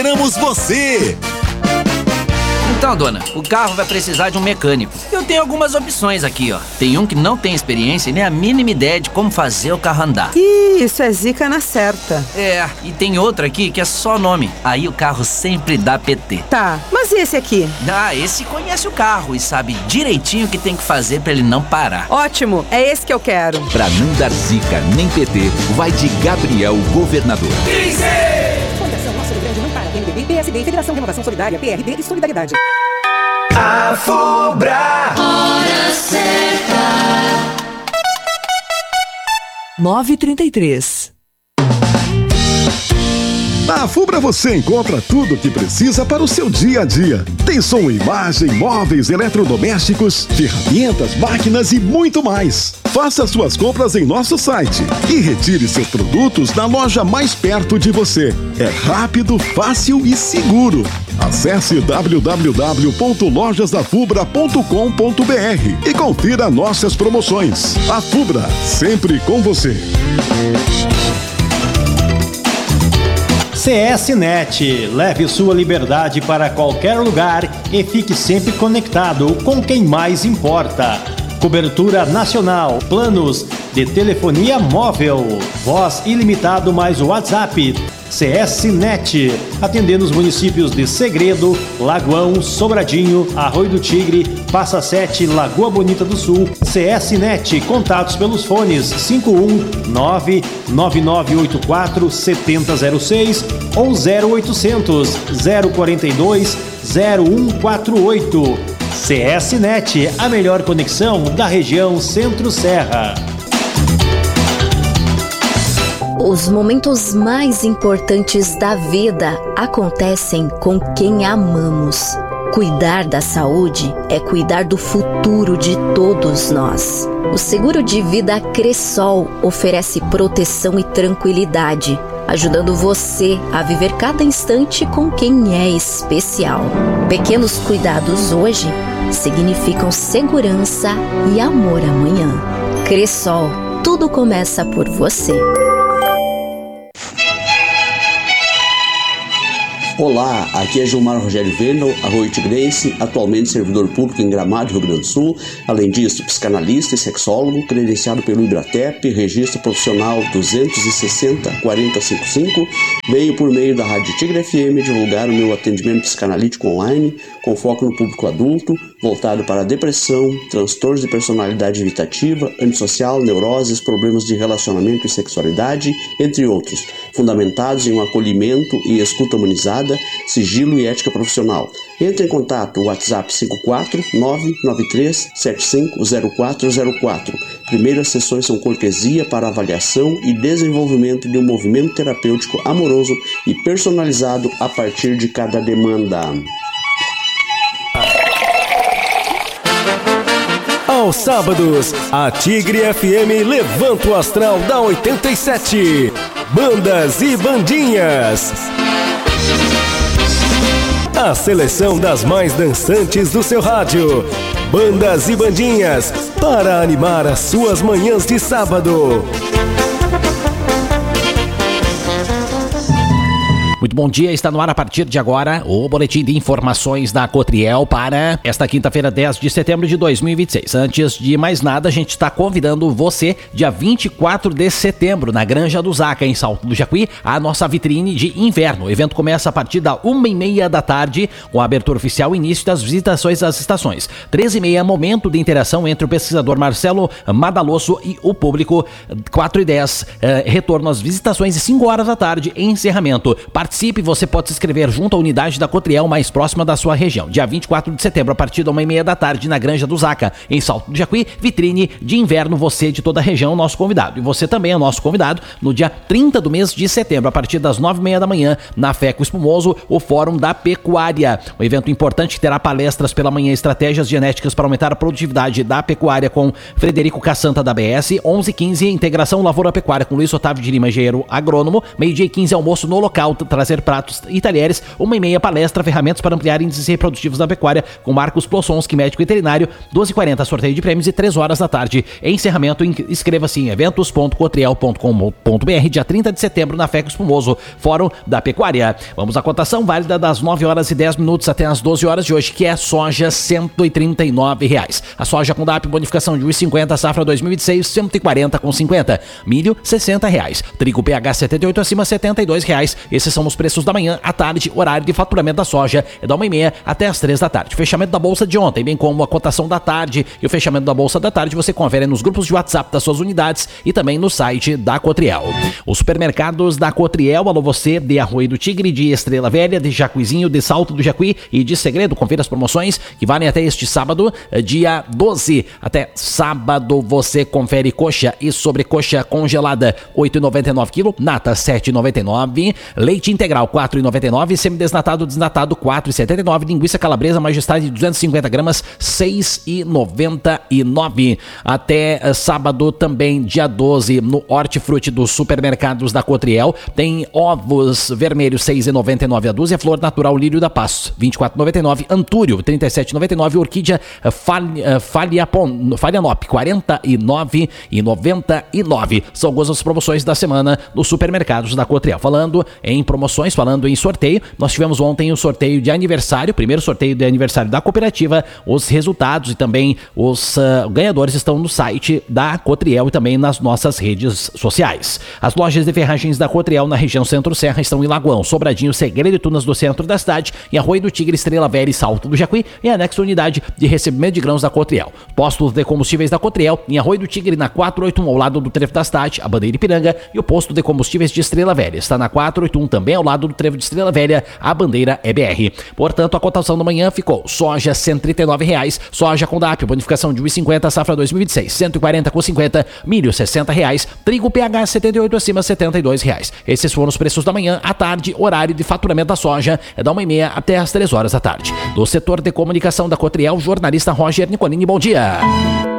Esperamos você! Então, dona, o carro vai precisar de um mecânico. Eu tenho algumas opções aqui, ó. Tem um que não tem experiência e nem a mínima ideia de como fazer o carro andar. Ih, isso é zica na certa. É, e tem outro aqui que é só nome. Aí o carro sempre dá PT. Tá, mas e esse aqui? Ah, esse conhece o carro e sabe direitinho o que tem que fazer pra ele não parar. Ótimo, é esse que eu quero. Pra não dar zica nem PT, vai de Gabriel Governador. Fundação Nosso Rio Grande não para. PMDB, PSD, Federação Renovação Solidária, PRB e Solidariedade. A Fubra. Hora certa. 9h33. Na Fubra você encontra tudo o que precisa para o seu dia a dia. Tem som e imagem, móveis, eletrodomésticos, ferramentas, máquinas e muito mais. Faça suas compras em nosso site e retire seus produtos na loja mais perto de você. É rápido, fácil e seguro. Acesse www.lojasdafubra.com.br e confira nossas promoções. A Fubra, sempre com você. CS-Net, leve sua liberdade para qualquer lugar e fique sempre conectado com quem mais importa. Cobertura nacional, planos de telefonia móvel, voz ilimitado mais WhatsApp. CS-Net, atendendo os municípios de Segredo, Lagoão, Sobradinho, Arroio do Tigre, Passa Sete, Lagoa Bonita do Sul. CS-Net, contatos pelos fones 51999847006 ou 0800 042 0148. CS-Net, a melhor conexão da região Centro-Serra. Os momentos mais importantes da vida acontecem com quem amamos. Cuidar da saúde é cuidar do futuro de todos nós. O seguro de vida Cressol oferece proteção e tranquilidade, ajudando você a viver cada instante com quem é especial. Pequenos cuidados hoje significam segurança e amor amanhã. Cressol, tudo começa por você. Olá, aqui é Gilmar Rogério Vendel, Arroio Tigrense, atualmente servidor público em Gramado, Rio Grande do Sul. Além disso, psicanalista e sexólogo, credenciado pelo Ibratep, registro profissional 260-4055. Venho por meio da Rádio Tigre FM divulgar o meu atendimento psicanalítico online, com foco no público adulto, voltado para depressão, transtornos de personalidade evitativa, antissocial, neuroses, problemas de relacionamento e sexualidade, entre outros, fundamentados em um acolhimento e escuta humanizada, sigilo e ética profissional. Entre em contato, WhatsApp 54993750404. Primeiras sessões são cortesia para avaliação e desenvolvimento de um movimento terapêutico amoroso e personalizado a partir de cada demanda. Aos sábados, a Tigre FM levanta o astral da 87. Bandas e bandinhas. A seleção das mais dançantes do seu rádio. Bandas e bandinhas para animar as suas manhãs de sábado. Muito bom dia, está no ar a partir de agora o boletim de informações da Cotriel para esta quinta-feira, 10 de setembro de 2026. Antes de mais nada, a gente está convidando você, dia 24 de setembro, na Granja do Zaca, em Salto do Jacuí, a nossa vitrine de inverno. O evento começa a partir da 1h30 da tarde, com a abertura oficial e início das visitações às estações. 13h30, momento de interação entre o pesquisador Marcelo Madalosso e o público. 4h10, retorno às visitações e 5 horas da tarde, encerramento. Participe, você pode se inscrever junto à unidade da Cotriel mais próxima da sua região. Dia 24 de setembro, a partir da 1h30 da tarde, na Granja do Zaca, em Salto do Jacuí, vitrine de inverno, você de toda a região, nosso convidado. E você também é nosso convidado no dia 30 do mês de setembro, a partir das 9h30 da manhã, na FECO Espumoso, o Fórum da Pecuária. Um evento importante que terá palestras pela manhã, estratégias genéticas para aumentar a produtividade da pecuária com Frederico Cassanta da ABS, 11h15, integração lavoura-pecuária com Luiz Otávio de Lima, engenheiro agrônomo, meio-dia e 15, almoço no local, trazendo fazer pratos e talheres. 1h30, palestra, ferramentas para ampliar índices reprodutivos da pecuária com Marcos Plossonski, médico veterinário. 12h40, sorteio de prêmios e 3 horas da tarde. Encerramento, inscreva-se em eventos.cotriel.com.br, dia 30 de setembro, na FECO Espumoso, Fórum da Pecuária. Vamos à cotação válida das 9h10 até as 12 horas de hoje, que é soja R$ 139. A soja com DAP, bonificação de 1,50, safra 2026, 140,50. Milho, R$ 60. Trigo PH 78 acima, R$ 72. Esses são os preços da manhã. À tarde, horário de faturamento da soja é da 1h30 até as 3 da tarde. Fechamento da bolsa de ontem, bem como a cotação da tarde e o fechamento da bolsa da tarde, você confere nos grupos de WhatsApp das suas unidades e também no site da Cotriel. Os supermercados da Cotriel, alô você de Arroio do Tigre, de Estrela Velha, de Jacuizinho, de Salto do Jacuí e de Segredo. Confira as promoções que valem até este sábado, dia 12. Até sábado você confere coxa e sobrecoxa congelada, 8,99 kg, nata 7,99, leite integral 4,99, semidesnatado desnatado 4,79, linguiça calabresa majestade 250 gramas 6,99. Até sábado também, dia 12, no Hortifruti dos supermercados da Cotriel, tem ovos vermelhos 6,99 a dúzia, flor natural lírio da paz 24,99, antúrio 37,99, orquídea Falianop 49,99. São algumas das promoções da semana nos supermercados da Cotriel. Falando em promoções, falando em sorteio, nós tivemos ontem o sorteio de aniversário, primeiro sorteio de aniversário da cooperativa. Os resultados e também os ganhadores estão no site da Cotriel e também nas nossas redes sociais. As lojas de ferragens da Cotriel na região Centro-Serra estão em Lagoão, Sobradinho, Segredo e Tunas do centro da cidade, em Arroio do Tigre, Estrela Velha e Salto do Jacuí, e anexo unidade de recebimento de grãos da Cotriel. Postos de combustíveis da Cotriel, em Arroio do Tigre, na 481, ao lado do trevo da cidade, a bandeira Ipiranga, e o posto de combustíveis de Estrela Velha está na 481, também ao lado do trevo de Estrela Velha, a bandeira EBR. Portanto, a cotação da manhã ficou soja R$ 139, soja com DAP, bonificação de 1,50, safra 2026, 140,50, milho R$ 60, trigo PH 78 acima, R$ 72. Esses foram os preços da manhã. À tarde, horário de faturamento da soja é da 1h30 até as 3 horas da tarde. Do setor de comunicação da Cotriel, jornalista Roger Nicolini, bom dia.